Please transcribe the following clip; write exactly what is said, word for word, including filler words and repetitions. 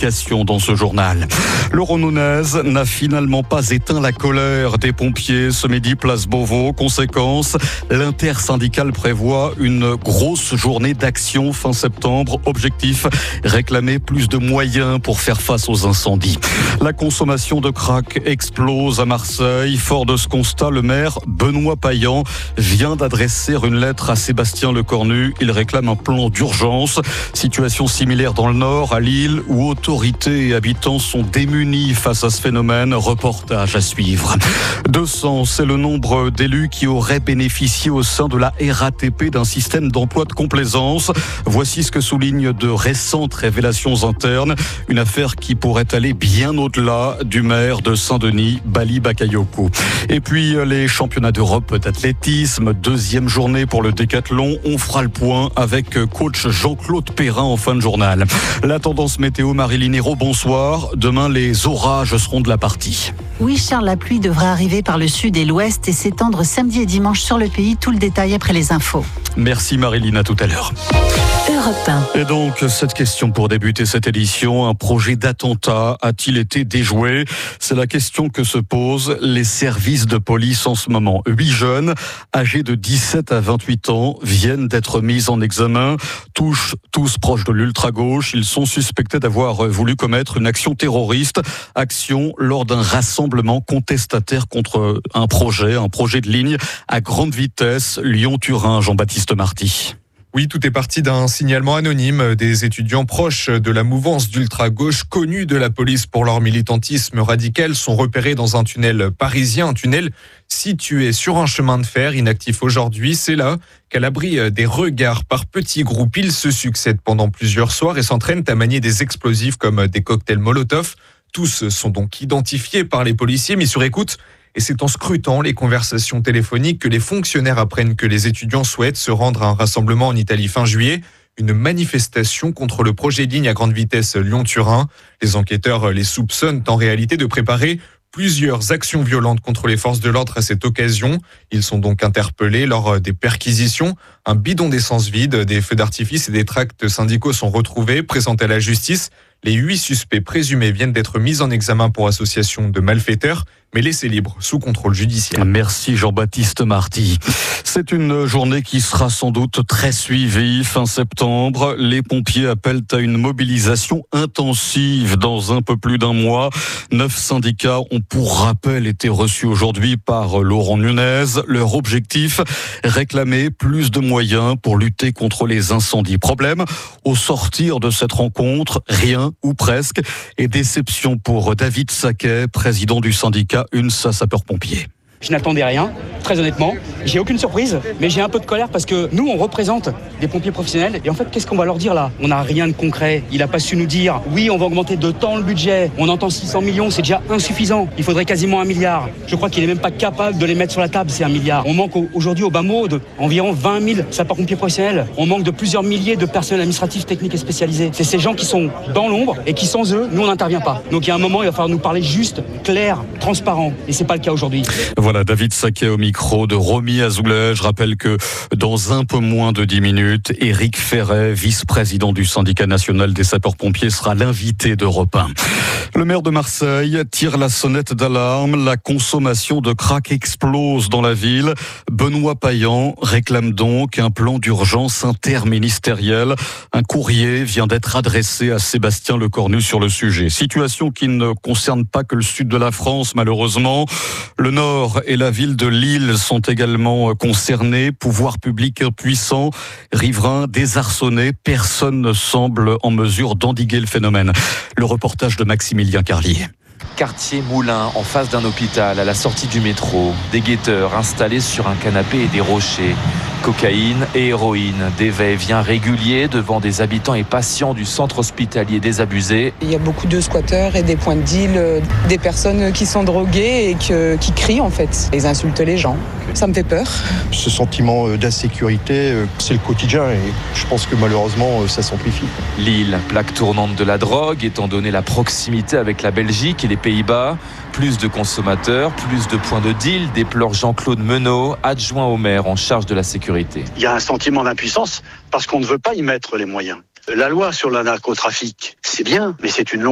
explications dans ce journal. Le Rhônonnaise n'a finalement pas éteint la colère des pompiers ce midi, place Beauvau. Conséquence, l'intersyndicale prévoit une grosse journée d'action fin septembre. Objectif, réclamer plus de moyens pour faire face aux incendies. La consommation de crack explose à Marseille. Fort de ce constat, le maire Benoît Payan vient d'adresser une lettre à Sébastien Lecornu. Il réclame un plan d'urgence. Situation similaire dans le Nord, à Lille, où autorités et habitants sont démunis face à ce phénomène. Reportage à suivre. deux cents, c'est le nombre d'élus qui auraient bénéficié au sein de la R A T P d'un système d'emploi de complaisance. Voici ce que soulignent de récentes révélations internes. Une affaire qui pourrait aller bien au-delà du maire de Saint-Denis, Bali Bakayoko. Et puis les championnats d'Europe d'athlétisme, deuxième journée pour le décathlon. On fera le point avec coach Jean-Claude Perrin en fin de journal. La tendance météo, Marie-Line Hérault, bonsoir. Demain, les orages seront de la partie. Oui, Charles, la pluie devrait arriver par le sud et l'ouest et s'étendre samedi et dimanche sur le pays. Tout le détail après les infos. Merci Marie-Line, à tout à l'heure. Europe un. Et donc, cette question pour débuter cette édition, un projet d'attentat a-t-il été déjoué ? C'est la question que se posent les services de police en ce moment. Huit jeunes, âgés de dix-sept à vingt-huit ans, viennent d'être mis en examen. Tous, tous proches de l'ultra-gauche, ils sont suspectés d'avoir voulu commettre une action terroriste. Action lors d'un rassemblement contestataire contre un projet, un projet de ligne à grande vitesse, Lyon-Turin, Jean-Baptiste Marty. Oui, tout est parti d'un signalement anonyme. Des étudiants proches de la mouvance d'ultra-gauche, connus de la police pour leur militantisme radical, sont repérés dans un tunnel parisien, un tunnel situé sur un chemin de fer inactif aujourd'hui. C'est là qu'à l'abri des regards par petits groupes, ils se succèdent pendant plusieurs soirs et s'entraînent à manier des explosifs comme des cocktails Molotov. Tous sont donc identifiés par les policiers, mis sur écoute. Et c'est en scrutant les conversations téléphoniques que les fonctionnaires apprennent que les étudiants souhaitent se rendre à un rassemblement en Italie fin juillet, une manifestation contre le projet de ligne à grande vitesse Lyon-Turin. Les enquêteurs les soupçonnent en réalité de préparer plusieurs actions violentes contre les forces de l'ordre à cette occasion. Ils sont donc interpellés lors des perquisitions. Un bidon d'essence vide, des feux d'artifice et des tracts syndicaux sont retrouvés, présentés à la justice. Les huit suspects présumés viennent d'être mis en examen pour association de malfaiteurs, mais laissés libres sous contrôle judiciaire. Merci Jean-Baptiste Marty. C'est une journée qui sera sans doute très suivie. Fin septembre, les pompiers appellent à une mobilisation intensive dans un peu plus d'un mois. Neuf syndicats ont pour rappel été reçus aujourd'hui par Laurent Nunez. Leur objectif, réclamer plus de moyens pour lutter contre les incendies. Problème, au sortir de cette rencontre, rien ou presque, et déception pour David Saquet, président du syndicat U N S A sapeurs-pompiers. Je n'attendais rien, très honnêtement. J'ai aucune surprise, mais j'ai un peu de colère parce que nous, on représente des pompiers professionnels. Et en fait, qu'est-ce qu'on va leur dire là ? On n'a rien de concret. Il n'a pas su nous dire, oui, on va augmenter de tant le budget. On entend six cents millions, c'est déjà insuffisant. Il faudrait quasiment un milliard. Je crois qu'il n'est même pas capable de les mettre sur la table, c'est un milliard. On manque aujourd'hui au bas mot d'environ vingt mille sapeurs-pompiers professionnels. On manque de plusieurs milliers de personnels administratifs, techniques et spécialisés. C'est ces gens qui sont dans l'ombre et qui, sans eux, nous, on n'intervient pas. Donc il y a un moment, il va falloir nous parler juste, clair, transparent. Et c'est pas le cas aujourd'hui. Voilà. David Saquet au micro de Romy Azoulay. Je rappelle que dans un peu moins de dix minutes, Éric Ferret, vice-président du syndicat national des sapeurs-pompiers, sera l'invité d'Europe un. Le maire de Marseille tire la sonnette d'alarme. La consommation de crack explose dans la ville. Benoît Payan réclame donc un plan d'urgence interministériel. Un courrier vient d'être adressé à Sébastien Lecornu sur le sujet. Situation qui ne concerne pas que le sud de la France, malheureusement. Le Nord et la ville de Lille sont également concernés. Pouvoir public impuissant, riverains désarçonnés. Personne ne semble en mesure d'endiguer le phénomène. Le reportage de Maximilien Carlier. Quartier Moulin, en face d'un hôpital, à la sortie du métro. Des guetteurs installés sur un canapé et des rochers. Cocaïne et héroïne, des va-et-vient réguliers devant des habitants et patients du centre hospitalier désabusé. Il y a beaucoup de squatteurs et des points de deal, des personnes qui sont droguées et que, qui crient en fait. Ils insultent les gens. Ça me fait peur. Ce sentiment d'insécurité, c'est le quotidien et je pense que malheureusement ça s'amplifie. Lille, plaque tournante de la drogue, étant donné la proximité avec la Belgique et les Pays-Bas. Plus de consommateurs, plus de points de deal, déplore Jean-Claude Menot, adjoint au maire en charge de la sécurité. Il y a un sentiment d'impuissance parce qu'on ne veut pas y mettre les moyens. La loi sur le narcotrafic, c'est bien, mais c'est une longue